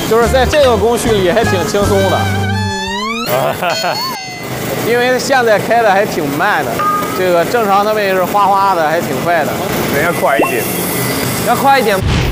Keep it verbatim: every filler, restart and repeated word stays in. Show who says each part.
Speaker 1: 就是在这个工序里还挺轻松的，因为现在开的还挺慢的，这个正常他们也是哗哗的，还挺快的。
Speaker 2: 人要快一点，
Speaker 1: 要快一点。